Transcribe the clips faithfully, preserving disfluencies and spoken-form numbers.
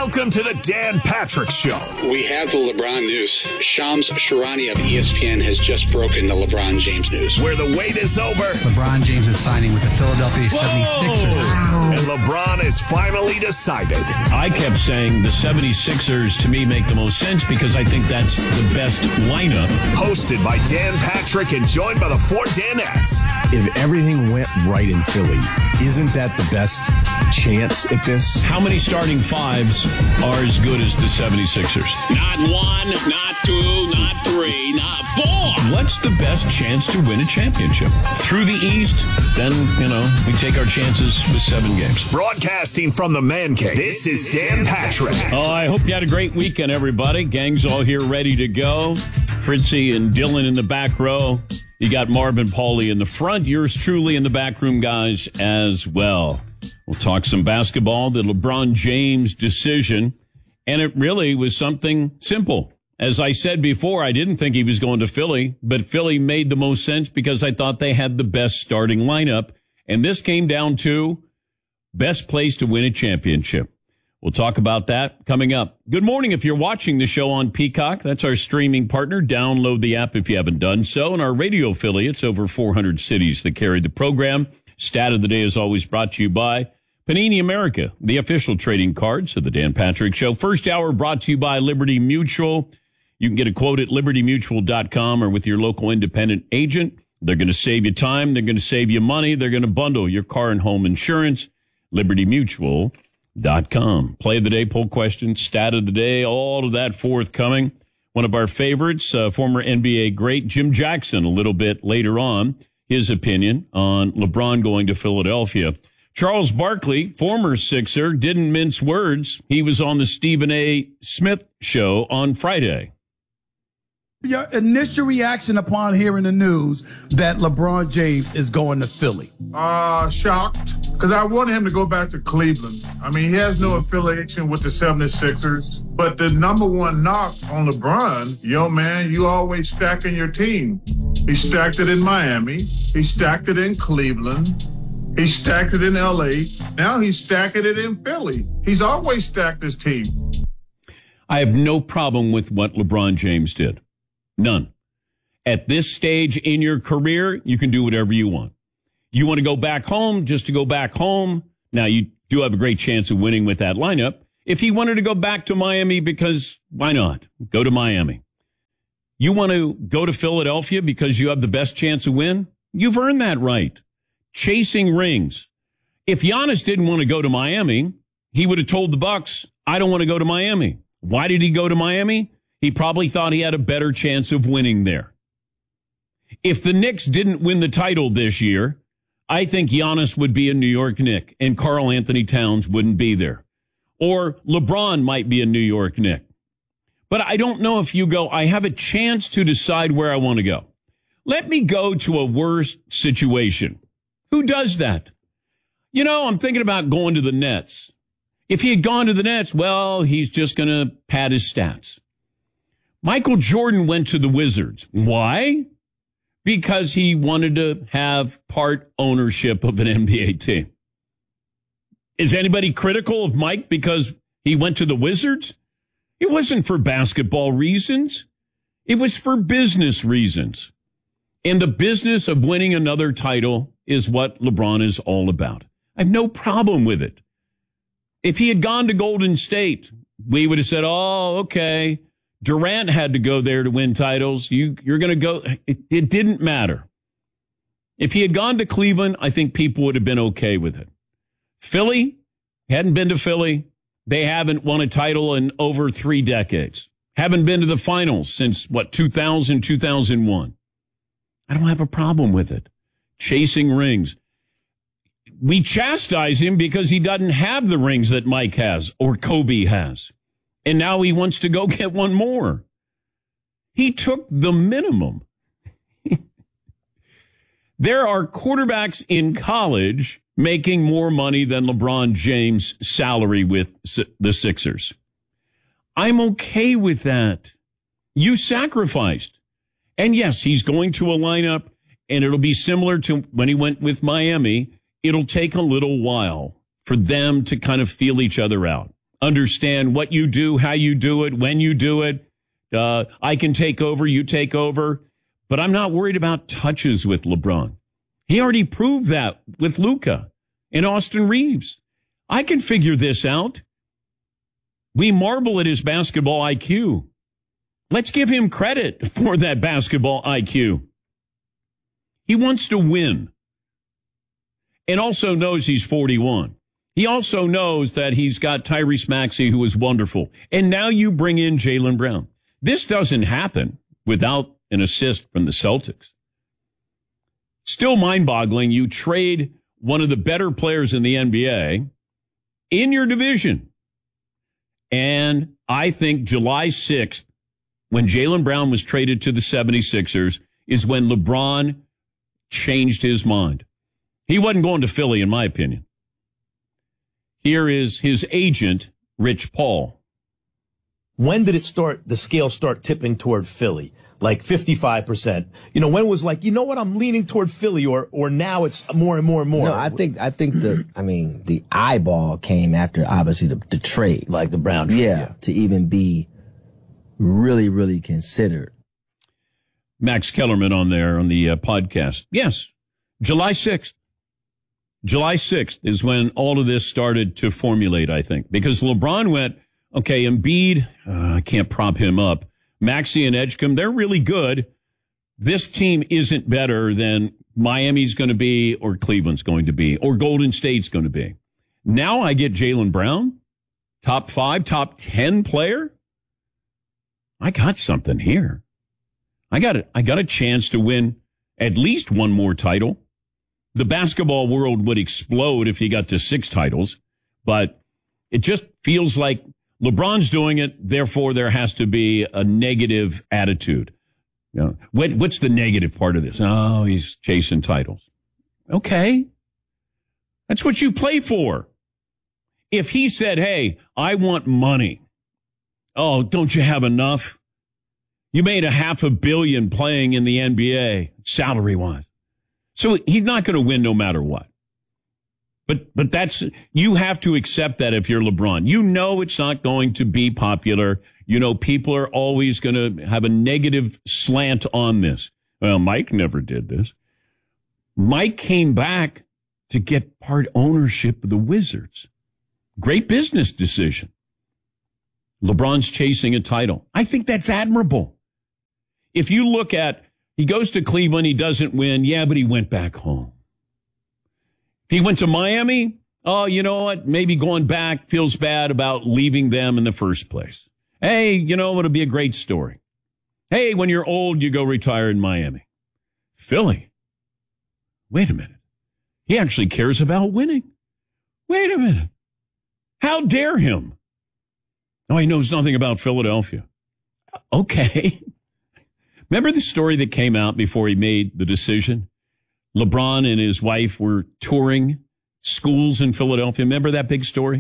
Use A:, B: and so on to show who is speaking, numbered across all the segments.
A: Welcome to the Dan Patrick Show.
B: We have the LeBron news. Shams Charania of E S P N has just broken the LeBron James news.
A: Where the wait is over.
C: LeBron James is signing with the Philadelphia seventy-sixers.
A: Wow. And LeBron is finally decided.
D: I kept saying the seventy-sixers to me make the most sense because I think that's the best lineup.
A: Hosted by Dan Patrick and joined by the four Danettes.
E: If everything went right in Philly, isn't that the best chance at this?
D: How many starting fives are as good as the seventy-sixers?
F: Not one, not two, not three, not four.
D: What's the best chance to win a championship? Through the East, then, you know, we take our chances with seven games.
A: Broadcasting from the Man Cave, this is Dan Patrick.
D: Oh, I hope you had a great weekend, everybody. Gang's all here ready to go. Fritzy and Dylan in the back row. You got Marvin Pauly in the front. Yours truly in the back room, guys, as well. We'll talk some basketball, the LeBron James decision, and it really was something simple. As I said before, I didn't think he was going to Philly, but Philly made the most sense because I thought they had the best starting lineup, and this came down to best place to win a championship. We'll talk about that coming up. Good morning if you're watching the show on Peacock. That's our streaming partner. Download the app if you haven't done so. And our radio affiliates, over four hundred cities that carry the program. Stat of the day is always brought to you by Panini America, the official trading cards of the Dan Patrick Show. First hour brought to you by Liberty Mutual. You can get a quote at liberty mutual dot com or with your local independent agent. They're going to save you time. They're going to save you money. They're going to bundle your car and home insurance. liberty mutual dot com. Play of the day, poll question, stat of the day, all of that forthcoming. One of our favorites, uh, former N B A great Jim Jackson, a little bit later on, his opinion on LeBron going to Philadelphia. Charles Barkley, former Sixer, didn't mince words. He was on the Stephen A. Smith show on Friday.
G: Your initial reaction upon hearing the news that LeBron James is going to Philly?
H: Uh, shocked, because I wanted him to go back to Cleveland. I mean, he has no affiliation with the seventy-sixers, but the number one knock on LeBron, yo, man, you always stacking your team. He stacked it in Miami. He stacked it in Cleveland. He stacked it in L A. Now he's stacking it in Philly. He's always stacked his team.
D: I have no problem with what LeBron James did. None. At this stage in your career, you can do whatever you want. You want to go back home just to go back home. Now, you do have a great chance of winning with that lineup. If he wanted to go back to Miami, because why not? Go to Miami. You want to go to Philadelphia because you have the best chance of win? You've earned that right. Chasing rings. If Giannis didn't want to go to Miami, he would have told the Bucks, I don't want to go to Miami. Why did he go to Miami? He probably thought he had a better chance of winning there. If the Knicks didn't win the title this year, I think Giannis would be a New York Knick and Karl Anthony Towns wouldn't be there. Or LeBron might be a New York Knick. But I don't know if you go, I have a chance to decide where I want to go. Let me go to a worse situation. Who does that? You know, I'm thinking about going to the Nets. If he had gone to the Nets, well, he's just going to pad his stats. Michael Jordan went to the Wizards. Why? Because he wanted to have part ownership of an N B A team. Is anybody critical of Mike because he went to the Wizards? It wasn't for basketball reasons. It was for business reasons. And the business of winning another title is what LeBron is all about. I have no problem with it. If he had gone to Golden State, we would have said, oh, okay, Durant had to go there to win titles. You, you're going to go. It, it didn't matter. If he had gone to Cleveland, I think people would have been okay with it. Philly, hadn't been to Philly. They haven't won a title in over three decades. Haven't been to the finals since, what, two thousand, two thousand one. I don't have a problem with it. Chasing rings. We chastise him because he doesn't have the rings that Mike has or Kobe has. And now he wants to go get one more. He took the minimum. There are quarterbacks in college making more money than LeBron James' salary with the Sixers. I'm okay with that. You sacrificed. And yes, he's going to a lineup, and it'll be similar to when he went with Miami. It'll take a little while for them to kind of feel each other out. understand what you do, how you do it, when you do it. Uh, I can take over, you take over. But I'm not worried about touches with LeBron. He already proved that with Luka and Austin Reeves. I can figure this out. We marvel at his basketball I Q. Let's give him credit for that basketball I Q. He wants to win and also knows he's forty-one. He also knows that he's got Tyrese Maxey, who is wonderful. And now you bring in Jaylen Brown. This doesn't happen without an assist from the Celtics. Still mind-boggling. You trade one of the better players in the N B A in your division. And I think July sixth, when Jaylen Brown was traded to the seventy-sixers, is when LeBron changed his mind. He wasn't going to Philly, in my opinion. Here is his agent, Rich Paul.
I: When did it start, the scale start tipping toward Philly? Like fifty-five percent. You know, when was like, you know what, I'm leaning toward Philly, or or now it's more and more and more?
J: No, I think I think the I mean the eyeball came after obviously the, the trade.
I: Like the Brown trade.
J: Yeah,
I: yeah,
J: to even be really, really considered.
D: Max Kellerman on there on the uh, podcast. Yes, July sixth. July sixth is when all of this started to formulate, I think, because LeBron went, okay, Embiid, uh, I can't prop him up. Maxey and Edgecombe, they're really good. This team isn't better than Miami's going to be or Cleveland's going to be or Golden State's going to be. Now I get Jaylen Brown, top five, top ten player. I got something here. I got a, I got a chance to win at least one more title. The basketball world would explode if he got to six titles, but it just feels like LeBron's doing it, therefore there has to be a negative attitude. You know, what, what's the negative part of this? Oh, he's chasing titles. Okay. That's what you play for. If he said, hey, I want money. Oh, don't you have enough? You made a half a billion playing in the N B A, salary-wise. So he's not going to win no matter what. But but that's, you have to accept that if you're LeBron. You know it's not going to be popular. You know people are always going to have a negative slant on this. Well, Mike never did this. Mike came back to get part ownership of the Wizards. Great business decision. LeBron's chasing a title. I think that's admirable. If you look at, he goes to Cleveland, he doesn't win. Yeah, but he went back home. If he went to Miami, oh, you know what? Maybe going back feels bad about leaving them in the first place. Hey, you know, it'll be a great story. Hey, when you're old, you go retire in Miami. Philly. Wait a minute. He actually cares about winning. Wait a minute. How dare him? Oh, he knows nothing about Philadelphia. Okay. Remember the story that came out before he made the decision? LeBron and his wife were touring schools in Philadelphia. Remember that big story?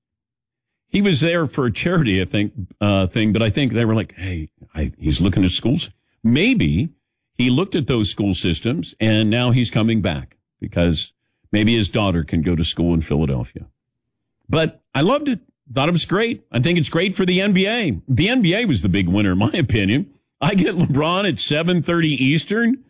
D: He was there for a charity, I think, uh, thing, but I think they were like, hey, I, he's looking at schools. Maybe he looked at those school systems and now he's coming back because maybe his daughter can go to school in Philadelphia. But I loved it. Thought it was great. I think it's great for the N B A. The N B A was the big winner, in my opinion. I get LeBron at seven thirty Eastern.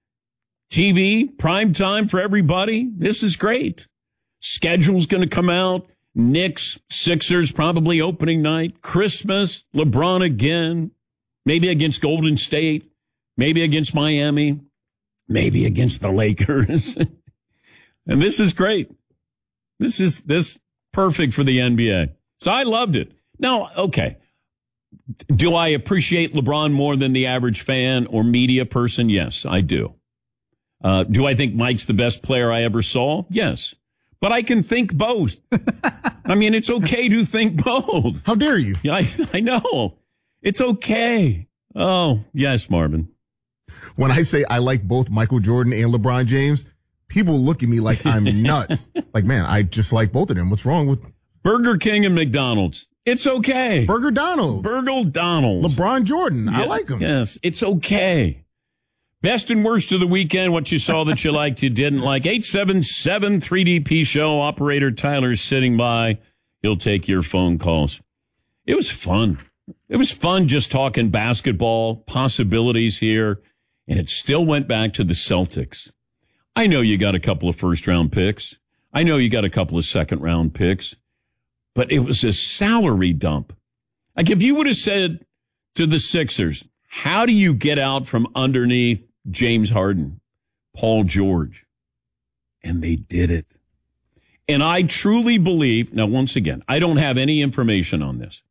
D: T V, prime time for everybody. This is great. Schedule's going to come out. Knicks, Sixers, probably opening night. Christmas, LeBron again. Maybe against Golden State. Maybe against Miami. Maybe against the Lakers. And this is great. This is this perfect for the N B A. So I loved it. Now, okay. Do I appreciate LeBron more than the average fan or media person? Yes, I do. Uh, do I think Mike's the best player I ever saw? Yes. But I can think both. I mean, it's okay to think both.
K: How dare you?
D: I, I know. It's okay. Oh, yes, Marvin.
K: When I say I like both Michael Jordan and LeBron James, people look at me like I'm nuts. Like, man, I just like both of them. What's wrong with
D: Burger King and McDonald's? It's okay.
K: Burger Donald.
D: Burger Donald.
K: LeBron Jordan.
D: Yeah,
K: I like him.
D: Yes, it's okay. Best and worst of the weekend, what you saw that you liked, you didn't like. eight seven seven three D P show. Operator Tyler's sitting by. He'll take your phone calls. It was fun. It was fun just talking basketball, possibilities here, and it still went back to the Celtics. I know you got a couple of first-round picks. I know you got a couple of second-round picks, but it was a salary dump. Like if you would have said to the Sixers, how do you get out from underneath James Harden, Paul George? And they did it. And I truly believe, now once again, I don't have any information on this.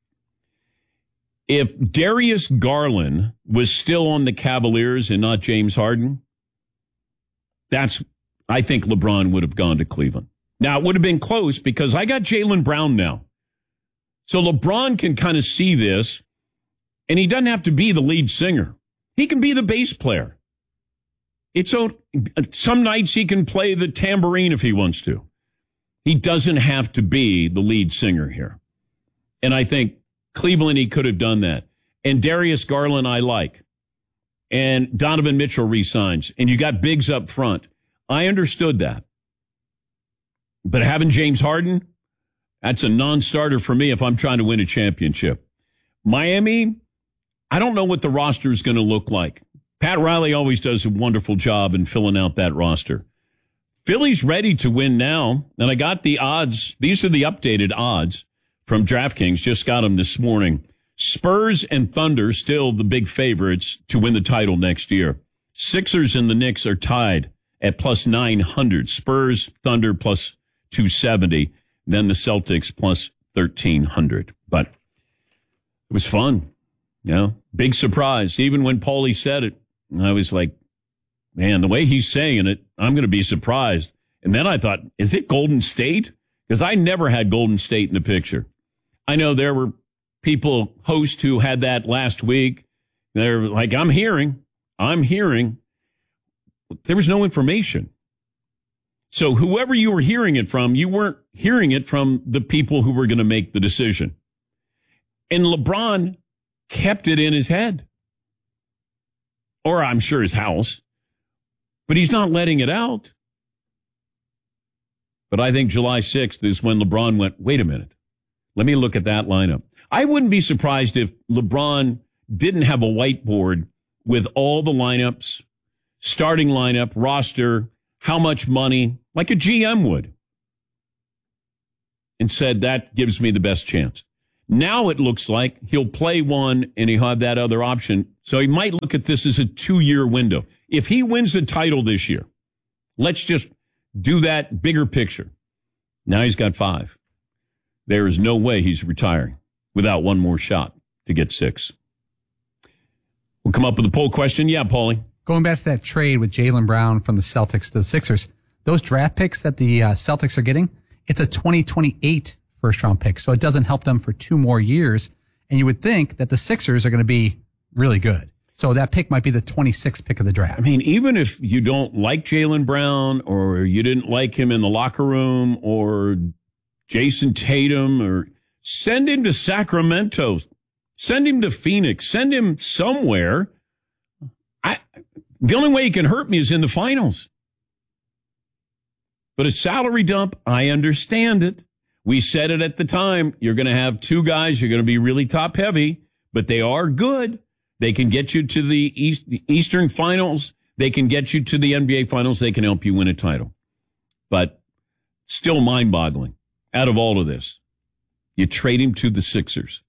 D: If Darius Garland was still on the Cavaliers and not James Harden, that's, I think LeBron would have gone to Cleveland. Now, it would have been close because I got Jaylen Brown now. So LeBron can kind of see this, and he doesn't have to be the lead singer. He can be the bass player. It's so, some nights he can play the tambourine if he wants to. He doesn't have to be the lead singer here. And I think Cleveland, he could have done that. And Darius Garland, I like. And Donovan Mitchell resigns. And you got bigs up front. I understood that. But having James Harden, that's a non-starter for me if I'm trying to win a championship. Miami, I don't know what the roster is going to look like. Pat Riley always does a wonderful job in filling out that roster. Philly's ready to win now, and I got the odds. These are the updated odds from DraftKings. Just got them this morning. Spurs and Thunder still the big favorites to win the title next year. Sixers and the Knicks are tied at plus nine hundred. Spurs, Thunder plus two seventy. Then the Celtics plus thirteen hundred. But it was fun. You know, big surprise. Even when Paulie said it, I was like, man, the way he's saying it, I'm going to be surprised. And then I thought, is it Golden State? Because I never had Golden State in the picture. I know there were people, hosts, who had that last week. They're like, I'm hearing, I'm hearing. There was no information. So whoever you were hearing it from, you weren't hearing it from the people who were going to make the decision. And LeBron kept it in his head. Or I'm sure his house. But he's not letting it out. But I think July sixth is when LeBron went, wait a minute. Let me look at that lineup. I wouldn't be surprised if LeBron didn't have a whiteboard with all the lineups, starting lineup, roster, how much money, like a G M would, and said that gives me the best chance. Now it looks like he'll play one and he'll have that other option. So he might look at this as a two-year window. If he wins the title this year, let's just do that bigger picture. Now he's got five. There is no way he's retiring without one more shot to get six. We'll come up with a poll question. Yeah, Paulie.
C: Going back to that trade with Jaylen Brown from the Celtics to the Sixers, those draft picks that the uh, Celtics are getting, it's a twenty twenty-eight first-round pick, so it doesn't help them for two more years. And you would think that the Sixers are going to be really good. So that pick might be the twenty-sixth pick of the draft.
D: I mean, even if you don't like Jaylen Brown or you didn't like him in the locker room or Jason Tatum, or send him to Sacramento, send him to Phoenix, send him somewhere. I, the only way he can hurt me is in the finals. But a salary dump, I understand it. We said it at the time. You're going to have two guys. You're going to be really top heavy, but they are good. They can get you to the East, the Eastern Finals. They can get you to the N B A Finals. They can help you win a title. But still mind-boggling. Out of all of this, you trade him to the Sixers.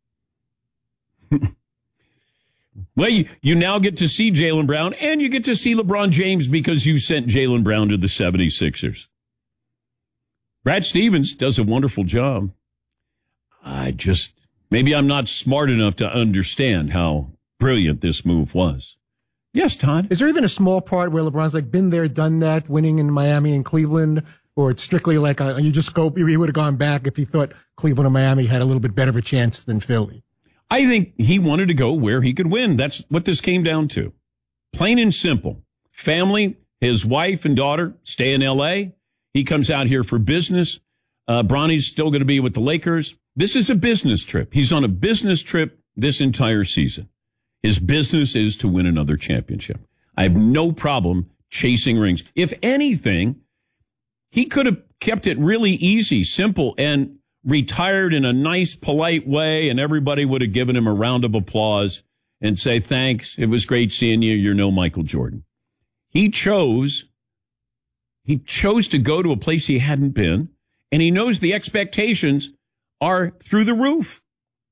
D: Well, you, you now get to see Jaylen Brown, and you get to see LeBron James because you sent Jaylen Brown to the seventy-sixers. Brad Stevens does a wonderful job. I just, maybe I'm not smart enough to understand how brilliant this move was. Yes, Todd?
L: Is there even a small part where LeBron's like been there, done that, winning in Miami and Cleveland? Or it's strictly like a, you just go, he would have gone back if he thought Cleveland or Miami had a little bit better of a chance than Philly?
D: I think he wanted to go where he could win. That's what this came down to. Plain and simple. Family, his wife and daughter stay in L A. He comes out here for business. Uh, Bronny's still going to be with the Lakers. This is a business trip. He's on a business trip this entire season. His business is to win another championship. I have no problem chasing rings. If anything, he could have kept it really easy, simple, and retired in a nice, polite way, and everybody would have given him a round of applause and say, thanks, it was great seeing you, you're no Michael Jordan. He chose, he chose to go to a place he hadn't been, and he knows the expectations are through the roof.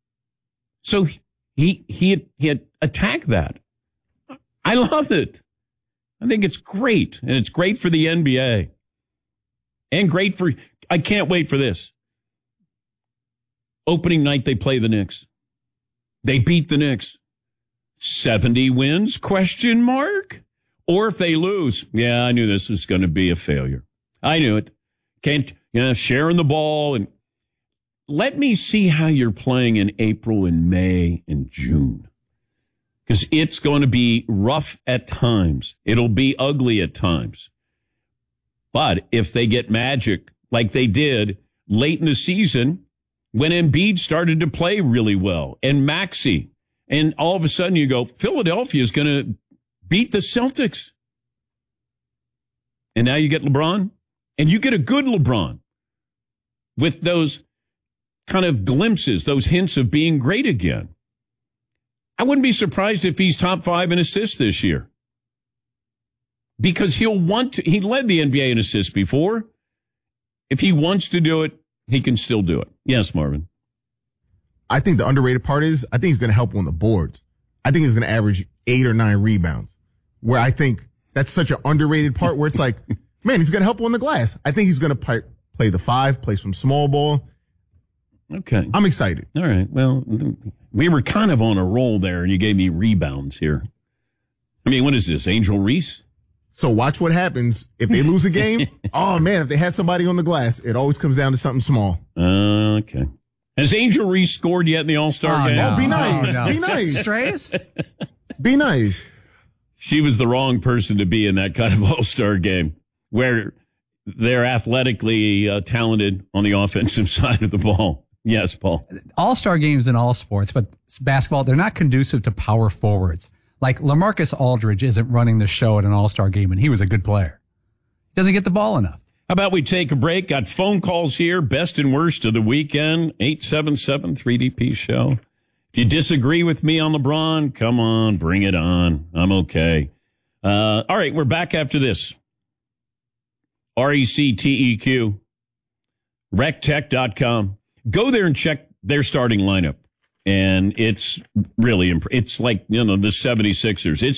D: So he, he, had, he had attacked that. I love it. I think it's great, and it's great for the N B A. And great for, I can't wait for this. Opening night, they play the Knicks. They beat the Knicks. seventy wins, question mark? Or if they lose, yeah, I knew this was going to be a failure. I knew it. Can't, you know, sharing the ball. And let me see how you're playing in April and May and June. Because it's going to be rough at times. It'll be ugly at times. But if they get magic like they did late in the season when Embiid started to play really well and Maxey, and all of a sudden you go, Philadelphia is going to beat the Celtics. And now you get LeBron, and you get a good LeBron with those kind of glimpses, those hints of being great again. I wouldn't be surprised if he's top five in assists this year. Because he'll want to, he led the N B A in assists before. If he wants to do it, he can still do it. Yes, Marvin.
K: I think the underrated part is, I think he's going to help on the boards. I think he's going to average eight or nine rebounds, where I think that's such an underrated part where it's like, man, he's going to help on the glass. I think he's going to play, play the five, play some small ball.
D: Okay.
K: I'm excited.
D: All right. Well, we were kind of on a roll there, and you gave me rebounds here. I mean, what is this, Angel Reese?
K: So watch what happens if they lose a game. Oh, man, if they had somebody on the glass, it always comes down to something small.
D: Uh, okay. Has Angel Reese scored yet in the All-Star
C: oh,
D: game?
C: No.
K: Oh, be nice.
C: Oh, no.
K: Be nice.
C: Strays?
K: Be nice.
D: She was the wrong person to be in that kind of All-Star game where they're athletically uh, talented on the offensive side of the ball. Yes, Paul.
C: All-Star games in all sports, but basketball, they're not conducive to power forwards. Like LaMarcus Aldridge isn't running the show at an All-Star game, and he was a good player. Doesn't get the ball enough.
D: How about we take a break? Got phone calls here, best and worst of the weekend, eight seven seven three D P show. If you disagree with me on LeBron, come on, bring it on. I'm okay. Uh, all right, we're back after this. R E C T E Q, rec tech dot com. Go there and check their starting lineup. And it's really, imp- it's like, you know, the seventy-sixers. It's